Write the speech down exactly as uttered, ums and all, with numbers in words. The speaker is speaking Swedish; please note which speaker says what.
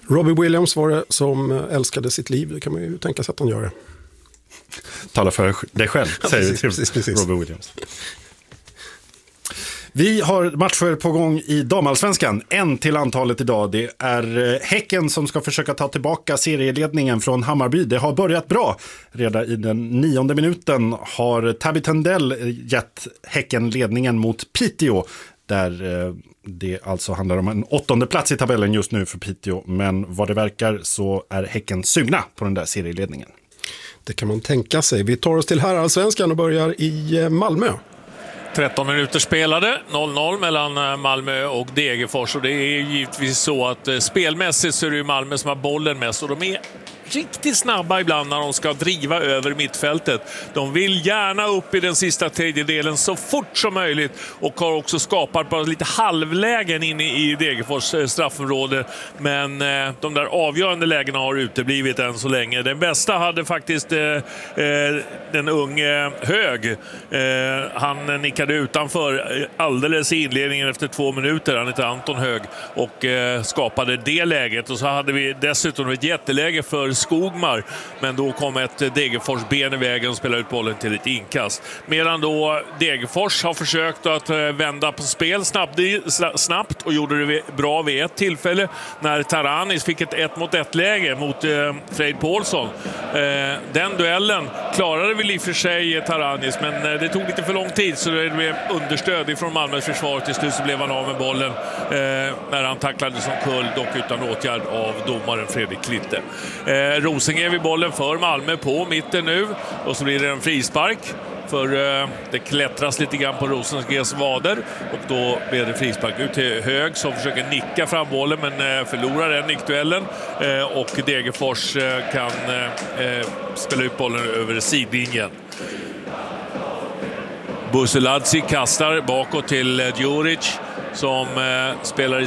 Speaker 1: Robbie Williams var det som älskade sitt liv. Det kan man ju tänka sig att han gör det.
Speaker 2: Tala för dig själv, säger
Speaker 1: ja, precis, precis, precis.
Speaker 2: Robbie Williams. Vi har matcher på gång i damallsvenskan. En till antalet idag. Det är Häcken som ska försöka ta tillbaka serieledningen från Hammarby. Det har börjat bra. Redan i den nionde minuten har Tabby Tendell gett Häcken ledningen mot Piteå. Där det alltså handlar om en åttonde plats i tabellen just nu för Piteå. Men vad det verkar så är Häcken sugna på den där serieledningen.
Speaker 1: Det kan man tänka sig. Vi tar oss till herrallsvenskan och börjar i Malmö.
Speaker 3: tretton minuter spelade, noll noll mellan Malmö och Degerfors. Och det är givetvis så att spelmässigt så är det Malmö som har bollen mest. Och de är riktigt snabba ibland när de ska driva över mittfältet. De vill gärna upp i den sista tredjedelen så fort som möjligt. Och har också skapat bara lite halvlägen inne i Degerfors straffområde. Men eh, de där avgörande lägena har uteblivit än så länge. Den bästa hade faktiskt eh, eh, den unge Hög. Eh, han nickade utanför alldeles i inledningen efter två minuter. Han heter Anton Hög och eh, skapade det läget. Och så hade vi dessutom ett jätteläge för Skogmar, men då kom ett Degerfors ben i vägen och spelade ut bollen till ett inkast. Medan då Degerfors har försökt att vända på spel snabbt, snabbt och gjorde det bra vid ett tillfälle när Taranis fick ett ett mot ett läge mot eh, Fred Paulsson. Eh, den duellen klarade väl i och för sig Taranis, men eh, det tog lite för lång tid så det blev understöd ifrån Malmös försvar. Till slut så blev han av med bollen eh, när han tacklade som kull, dock utan åtgärd av domaren Fredrik Klitte. Eh, Rosengård vid bollen för Malmö på mitten nu och så blir det en frispark för eh, det klättras lite grann på Rosengårds vader och då blir det frispark ut till Hög som försöker nicka fram bollen men eh, förlorar den nickduellen eh, och Degerfors eh, kan eh, spela ut bollen över sidlinjen. Buseladzi kastar bakåt till eh, Djuric som eh, spelar i